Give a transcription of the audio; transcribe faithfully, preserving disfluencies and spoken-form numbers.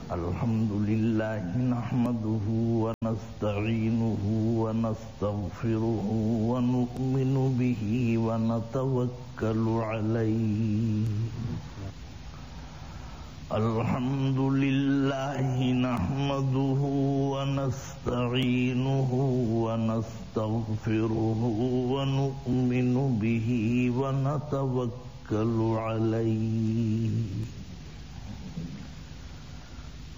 अल्हम्दुलिल्लाह नहमदुहु व नस्तईनुहु व नस्तगफिरुहु व नु'मिनु बिही व नतवक्कलु अलैहि। अल्हम्दुलिल्लाह नहमदुहु व नस्तईनुहुु व नस्तगफिरुहु व नु'मिनु बिही व नतवक्कलु अलैहि।